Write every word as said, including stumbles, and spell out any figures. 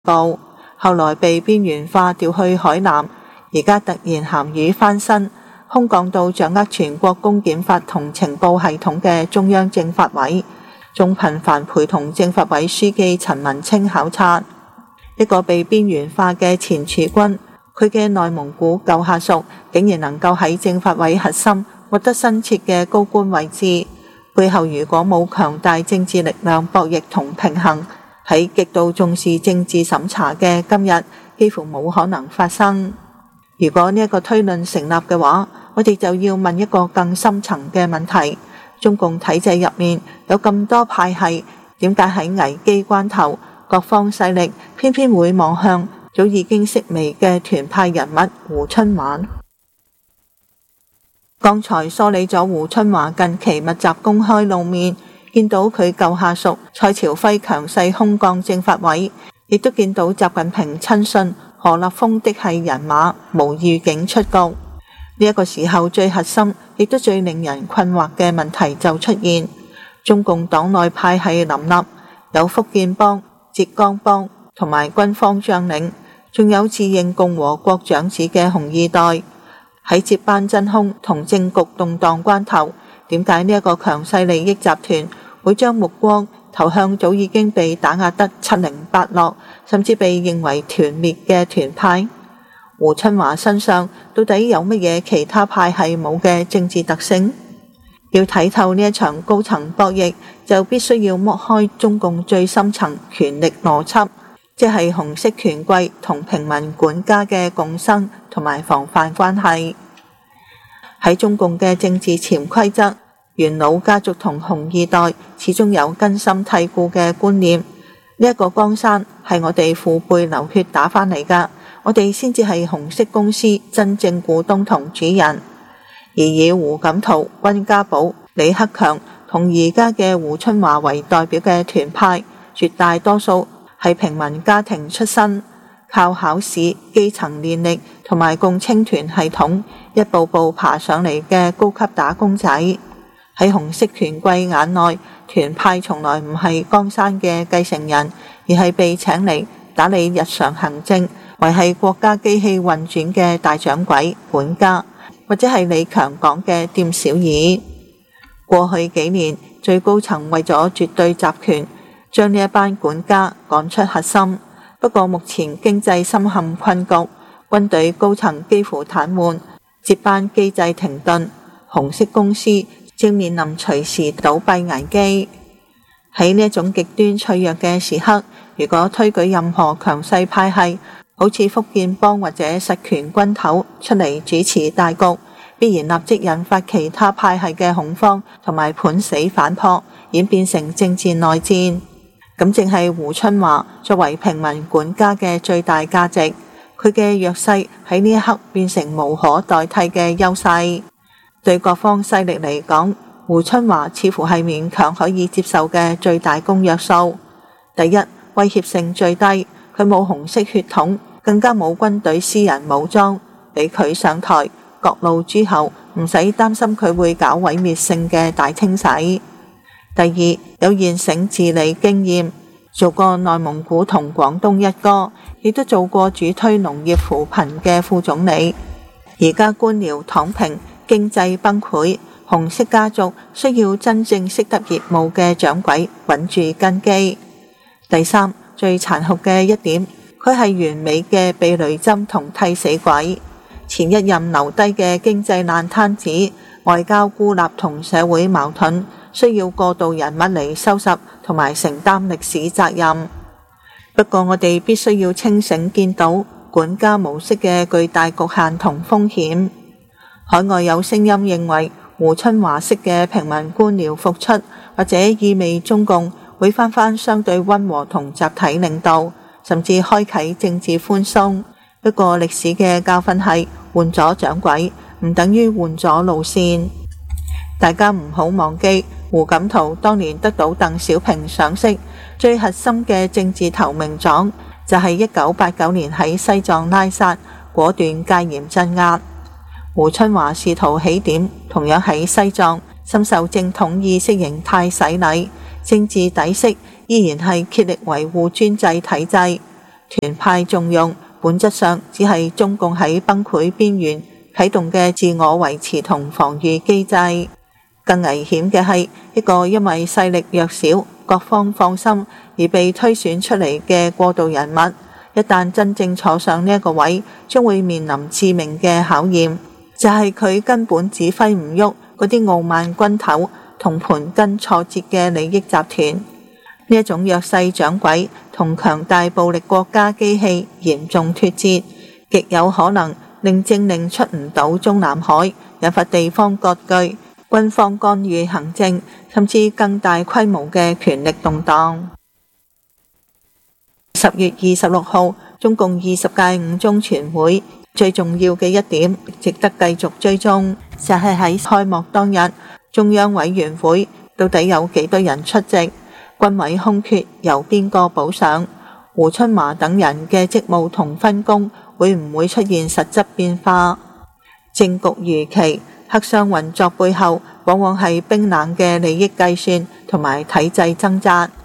部，後來被邊緣化調去海南，而家突然鹹魚翻身，空降到掌握全國公檢法同情報系統嘅中央政法委，仲頻繁陪同政法委書記陳文清考察。一個被邊緣化嘅前駐軍，佢嘅內蒙古舊下屬竟然能夠喺政法委核心獲得新設嘅高官位置，背後如果冇強大政治力量博弈同平衡，喺極度重視政治審查嘅今日，幾乎冇可能發生。如果呢一個推論成立嘅話，我哋就要問一個更深層嘅問題：中共體制入面有咁多派系，點解喺危機關頭，各方勢力偏偏會望向早已經式微嘅團派人物胡春華？剛才梳理咗胡春華近期密集公開露面，見到佢舊下屬蔡朝輝強勢空降政法委，亦都見到習近平親信何立峰的係人馬無預警出局。呢、這、一個時候最核心亦都最令人困惑嘅問題就出現：中共黨內派系林立，有福建幫、浙江幫同埋軍方將領，仲有自認共和國長子嘅紅二代。喺接班真空同政局動盪關頭，點解呢一個強勢利益集團會將目光投向早已經被打壓得七零八落，甚至被認為團滅嘅團派？胡春華身上到底有乜嘢其他派系冇嘅政治特性？要睇透呢一場高層博弈，就必須要剝開中共最深層權力邏輯，即係紅色權貴同平民管家嘅共生同埋防範關係。喺中共嘅政治潛規則，元老家族同紅二代始終有根深蒂固嘅觀念，呢、這、一個江山係我哋父輩流血打返嚟㗎，我哋先至係紅色公司真正股東同主人。而以胡錦濤、溫家寶、李克強同而家嘅胡春華為代表嘅團派，絕大多數係平民家庭出身，靠考試、基層練力同埋共青團系統一步步爬上嚟嘅高級打工仔。喺紅色權貴眼內，團派從來唔係江山嘅繼承人，而係被請嚟打理日常行政、維繫國家機器運轉嘅大掌櫃管家，或者係李強講嘅店小二。過去幾年，最高層為咗絕對集權，將呢一班管家趕出核心。不過目前經濟深陷困局，軍隊高層幾乎癱瘓，接班機制停頓，紅色公司正面臨隨時倒閉危機。喺呢一種極端脆弱嘅時刻，如果推舉任何強勢派系，好似福建幫或者實權軍頭出嚟主持大局，必然立即引發其他派系嘅恐慌同埋判死反撲，演變成政治內戰。咁正係胡春華作為平民管家嘅最大價值，佢嘅弱勢喺呢一刻變成無可代替嘅優勢。對各方勢力嚟講，胡春華似乎係勉強可以接受嘅最大公約數。第一，威脅性最低，佢冇紅色血統，更加冇軍隊私人武裝，俾佢上台，各路諸侯唔使擔心佢會搞毀滅性嘅大清洗。第二，有現成治理經驗，做過內蒙古同廣東一哥，亦都做過主推農業扶貧嘅副總理。而家官僚躺平，經濟崩潰，紅色家族需要真正識得業務嘅掌櫃穩住根基。第三，最殘酷嘅一點，佢係完美嘅避雷針同替死鬼。前一任留低嘅經濟爛攤子、外交孤立同社會矛盾，需要過渡人物嚟收拾同埋承擔歷史責任。不過我哋必須要清醒見到管家模式嘅巨大局限同風險。海外有聲音認為胡春華式嘅平民官僚復出，或者意味中共會翻返相對溫和同集體領導，甚至開啟政治寬鬆。不過歷史嘅教訓係換咗掌櫃唔等於換咗路線。大家唔好忘記，胡錦濤當年得到鄧小平賞識，最核心嘅政治投名狀就係一九八九年喺西藏拉薩果斷戒嚴鎮壓。胡春華試圖起點同樣喺西藏，深受正統意識形態洗禮，政治底色依然係竭力維護專制體制。 團派重用，本質上只係中共喺崩潰邊緣啟動嘅自我維持同防禦機制。更危險嘅係一個因為勢力弱小、各方放心而被推選出嚟嘅過渡人物，一旦真正坐上呢一個位，將會面臨致命嘅考驗，就係佢根本指揮唔喐嗰啲傲慢軍頭同盤根錯節嘅利益集團。呢一種弱勢掌櫃同強大暴力國家機器嚴重脫節，極有可能令政令出唔到中南海，引發地方割據、軍方干預行政，甚至更大規模嘅權力動盪。十月二十六號，中共二十屆五中全會最重要嘅一點，值得繼續追蹤，就係喺開幕當日，中央委員會到底有幾多人出席？軍委空缺由邊個補上？胡春華等人嘅職務同分工會唔會出現實質變化？政局如棋，黑箱運作背後往往係冰冷嘅利益計算同埋體制掙扎。